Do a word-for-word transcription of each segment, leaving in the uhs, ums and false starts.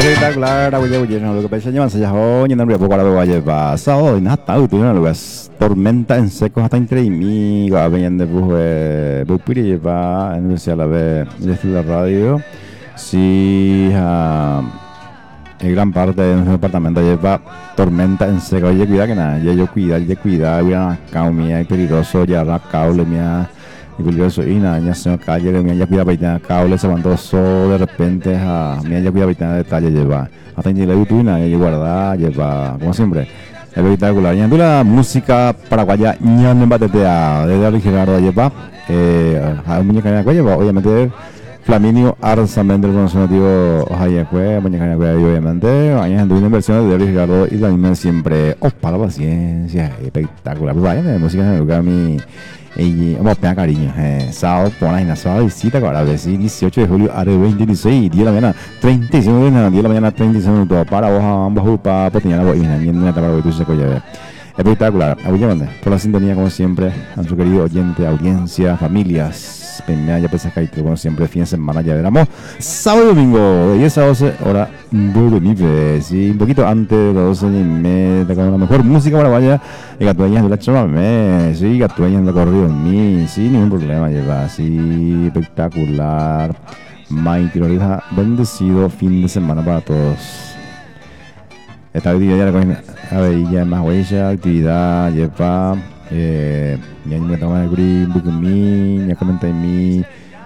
espectacular, oye, oye, no, lo que pensé llevan ya hoy en el poco ahora voy a llevar sábado y nada, está tú no lo ves tormenta en seco hasta entre y mi gaben de buje bupiri lleva en especial la vez desde la radio sí en gran parte de nuestro departamento lleva tormenta en seco, oye, cuida que nada, ya yo cuida, ya cuida, cuida cao mía, peligroso, ya la cable mía y peligroso y nada, ya se me calle, mía, ya cuida para cable, se mandó so de repente a mía, ya cuida para detalle lleva, hasta en el YouTube y nada, ya guarda, lleva, como siempre, espectacular. Y en la música paraguaya, ñan en batetea, de David Gerardo lleva, eh, a un muñeca de lleva, obviamente, Flaminio Arzamende, el conocido Ohaya Cue, muñeca de obviamente, años en una versión de David Gerardo y la misma siempre, oh, para la paciencia, espectacular. Vayan de música en el lugar, mi. Y vamos a pegar cariño, eh, sábado, por ahí, sábado visita, ahora a ver si dieciocho de julio, a veinte dieciséis, diez de la mañana, treinta y cinco de la diez de la mañana, treinta y cinco minutos, para vos, ambos, para potenciar la voz, y en una etapa de tu seco ya. Espectacular, apoyamos por la sintonía, como siempre, a nuestro querido oyente, audiencia, familias. Primera ya pensé que como siempre, fin de semana ya veremos. Sábado y domingo, de diez a doce, hora de nivel. Sí, un poquito antes de las doce y media, con la mejor música para vaya. Y gatueñas de la chamamé, sí, gatueñas de la corrido en mí, sí, ningún problema lleva, sí, espectacular. Maite Lorija, bendecido fin de semana para todos. Esta actividad ya la cogen, a ver, ya más huella, actividad, lleva. Eh, ya me estaba de gris, mí, ya comenté mi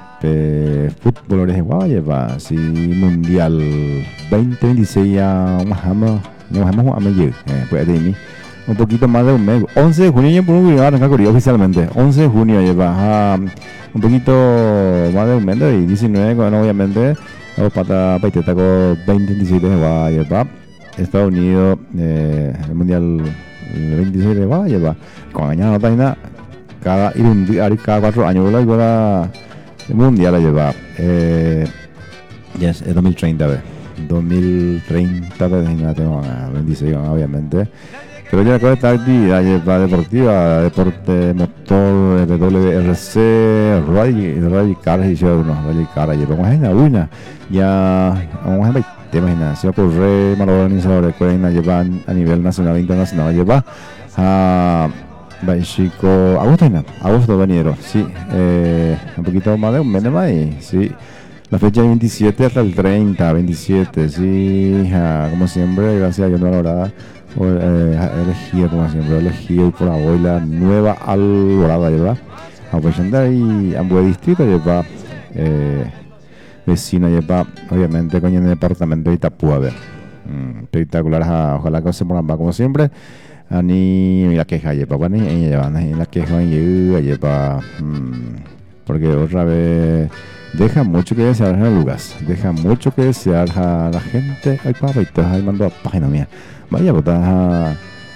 fútbol de Guayaba, sí, mundial veinte veintiséis ya bajamos, nos bajamos a medio, pues de mí, un poquito más de un mes, once de junio ya por un video arrancar oficialmente, once de junio lleva un poquito más de un mes y diecinueve, bueno, obviamente, los patas paiteta con veinte veintiséis de Guayaba, Estados Unidos, eh, el mundial el veintiséis de Guayaba, con años no nada, cada cada cuatro años la igual el mundial la lleva, eh, yes, es dos mil treinta, ve, dos mil treinta, no tengo veintiséis, obviamente, pero ya con esta actividad lleva deportiva, deporte motor, W R C, Rally, Rally Car, y yo unos Rally Car, lleva una una, ya, vamos a ver. Te imaginas, si ocurre mal organizadores que llevan a nivel nacional e internacional, lleva a Chico agosto, no, agosto venidero, sí, eh, un poquito más de un mes más y sí, la fecha es veintisiete hasta el treinta, veintisiete, sí, ja, como siempre, gracias a Dios, no la hora, eh, elegí, como siempre, elegí por la boila nueva Alborada, lleva, a presentar y a buen distrito, lleva, eh, vecino lleva, obviamente, con el departamento de Itapúa, a ver, mm, espectacular, ja, ojalá que se pongan como siempre. Ani la queja lleva, bueno, y llevan la queja y lleva, porque otra vez deja mucho que desear en el lugar, deja mucho que desear a la gente. Ay, papá, y te has mandado a página mía. Vaya, botas,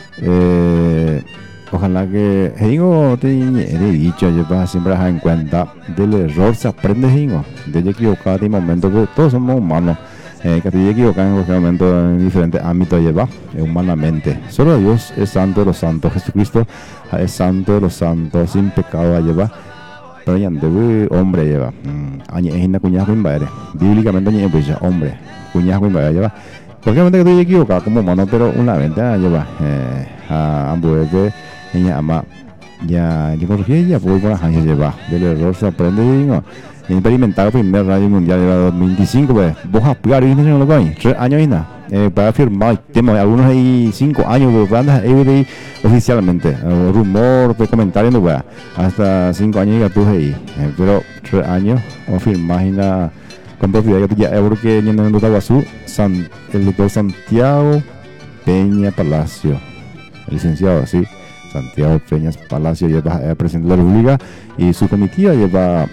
eh, ojalá que, digo, te he dicho, lleva siempre en cuenta del error se aprende, digo, de equivocar de momento, que todos somos humanos. Eh, que te equivocan en cualquier momento en diferentes ámbitos lleva, eh, humanamente. Solo Dios es santo de los santos, Jesucristo es santo de los santos, sin pecado lleva. Pero ya debe hombre lleva. Añe es una cuñada con padre. Bíblicamente añe pues ya hombre, cuñada con padre lleva. Cualquier momento que te equivocado como humano, pero una venta lleva. Eh, a ambos que ella ama ya yo corregí ya voy con la agencia lleva. Del error se aprende y no. Experimentado primer radio mundial de dos mil veinticinco, pues vos aspirar y no lo hay tres años y nada, eh, para firmar tenemos algunos ahí cinco años de bandas ahí oficialmente, eh, rumor de comentarios no va hasta cinco años ya tú ahí, eh, pero tres años o firmar y nada con propiedad que ya es porque en el Taguazú San el doctor Santiago Peña Palacio, el licenciado así Santiago Peña Palacio lleva eh, presidente de la República y su comitiva lleva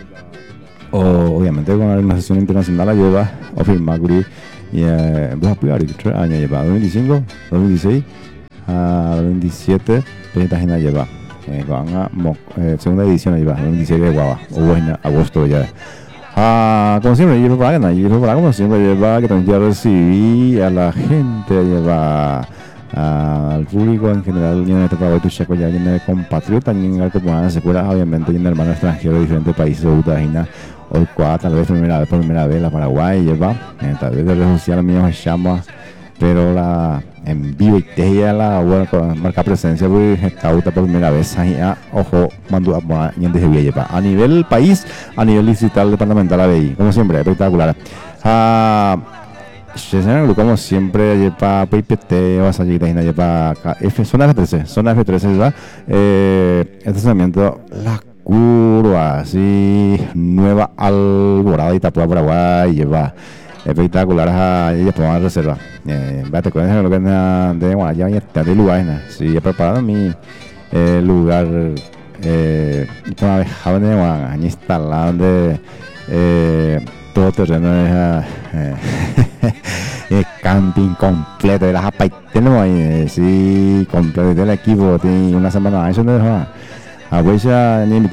o obviamente con la organización internacional la lleva a firmar y eh, vamos a apoyar tres años lleva dos mil veinticinco, dos mil dieciséis a dos mil veintisiete esta agenda lleva eh, van a eh, segunda edición lleva dos mil dieciséis de Guava o bueno agosto ya ah, como siempre lleva para ganar lleva para como siempre lleva que también ya recibí a la gente lleva al público en general y en este trabajo de Chaco ya viene de compatriotas también algo como se pueda obviamente y en hermanos extranjeros de diferentes países de Utah hoy cuá, tal vez primera vez, por primera vez la Paraguay, lleva, eh, tal vez de redes sociales míos llama, pero la en vivo y te ya la bueno, marca presencia, pues está por primera vez ahí, ah, ojo, mando a y antes de lleva. A nivel país, a nivel digital departamental, a ver, como siempre, espectacular. Ah, como siempre, lleva P P T, vas a llegar a lleva F, zona F trece, zona F trece, ¿verdad? Eh, estacionamiento, la curva, así, Nueva Alborada, Itapúa, Paraguay, lleva espectacular, a ellos pongan reserva. Eh, te cuento lo que es de Guayana, ya está de lugar, si he preparado mi eh, lugar, eh, una vez de Guayana, instalado de eh, todo terreno de eh, eh, camping completo de las apas tenemos ahí, eh, sí, completo del equipo, tiene una semana, eso no es a veces ni